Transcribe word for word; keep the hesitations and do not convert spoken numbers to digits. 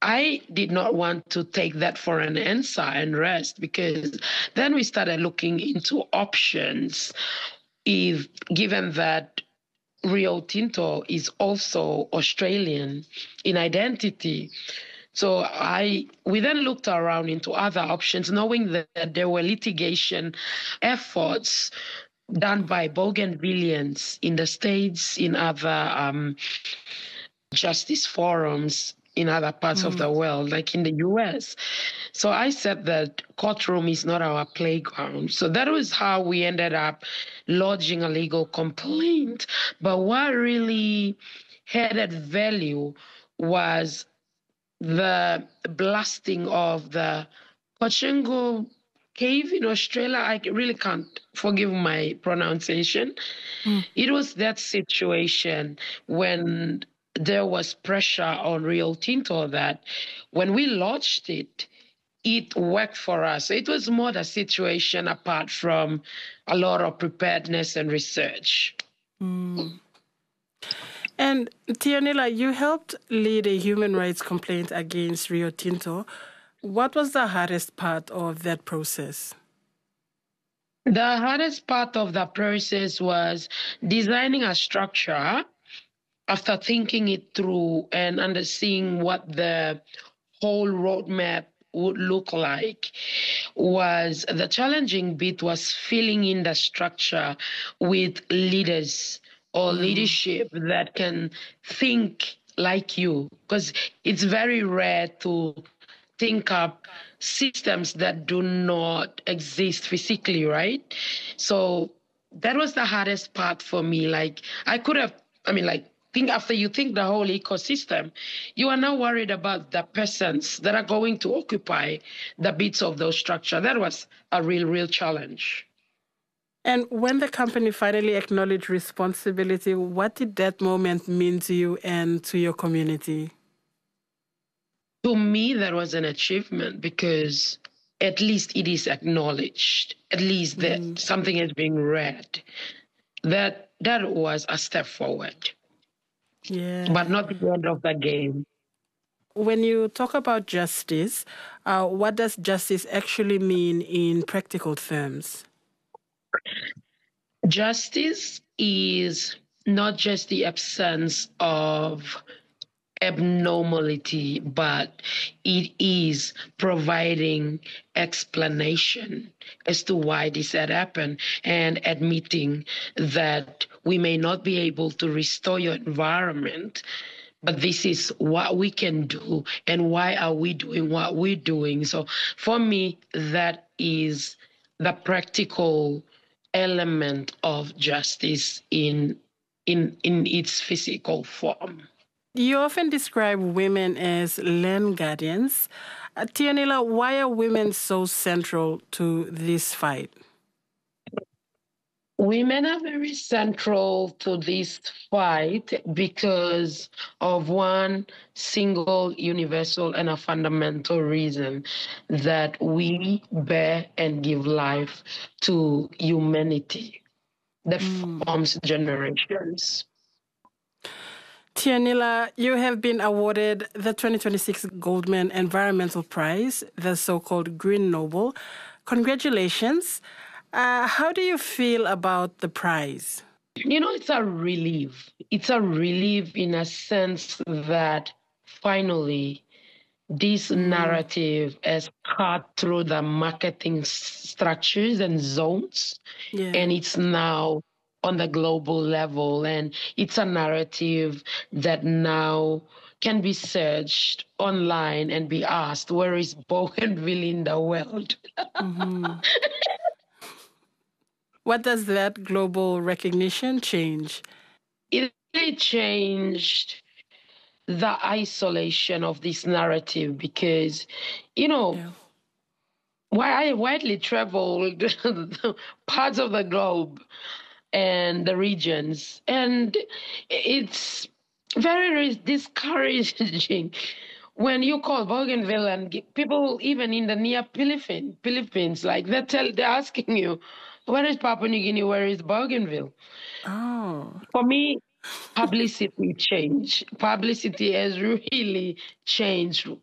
I did not want to take that for an answer and rest, because then we started looking into options. If given that Rio Tinto is also Australian in identity. So I we then looked around into other options, knowing that there were litigation efforts done by Bougainvilleans in the States, in other um, justice forums in other parts mm. of the world, like in the U S. So I said that courtroom is not our playground. So that was how we ended up lodging a legal complaint. But what really added value was the blasting of the Pochengo cave in Australia. I really can't forgive my pronunciation. Mm. It was that situation when there was pressure on Rio Tinto that when we launched it, it worked for us. It was more the situation apart from a lot of preparedness and research. Mm. And Tianila, you helped lead a human rights complaint against Rio Tinto. What was the hardest part of that process? The hardest part of the process was designing a structure after thinking it through and understanding what the whole roadmap would look like. Was the challenging bit was filling in the structure with leaders or mm. leadership that can think like you, because it's very rare to think up systems that do not exist physically, right? So that was the hardest part for me. Like I could have, I mean, like, think after you think the whole ecosystem, you are now worried about the persons that are going to occupy the bits of those structure. That was a real, real challenge. And when the company finally acknowledged responsibility, what did that moment mean to you and to your community? To me, that was an achievement, because at least it is acknowledged, at least that mm. something is being read. That that was a step forward. Yeah. But not the end of the game. When you talk about justice, uh, what does justice actually mean in practical terms? Justice is not just the absence of abnormality, but it is providing explanation as to why this had happened and admitting that we may not be able to restore your environment, but this is what we can do and why are we doing what we're doing. So for me, that is the practical element of justice in in in its physical form. You often describe women as land guardians. Uh, Tianila, why are women so central to this fight? Women are very central to this fight because of one single, universal, and a fundamental reason, that we bear and give life to humanity that mm. forms generations. Tianila, you have been awarded the twenty twenty-six Goldman Environmental Prize, the so-called Green Nobel. Congratulations. Uh, how do you feel about the prize? You know, it's a relief. It's a relief in a sense that finally this mm. narrative has cut through the marketing structures and zones, yeah. and it's now on the global level, and it's a narrative that now can be searched online and be asked, where is Bougainville in the world? Mm-hmm. What does that global recognition change? It really changed the isolation of this narrative, because, you know, yeah. I widely traveled parts of the globe and the regions, and it's very discouraging when you call Bougainville and people even in the near Philippines, Philippines, like they tell, they're asking you, where is Papua New Guinea? Where is Bougainville? Oh, for me, publicity changed. Publicity has really changed